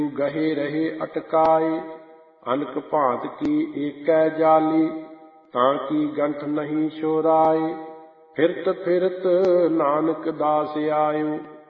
ਗਹੇ ਰਹੇ ਅਟਕਾਏ। ਅਨਕ ਭਾਂਤ ਕੀ ਏਕੈ ਜਾਲੀ, ਤਾਂ ਕੀ ਗੰਠ ਨਹੀਂ ਛੁਰਾਏ। ਫਿਰਤ ਫਿਰਤ ਨਾਨਕ ਦਾਸ ਆਇਓ,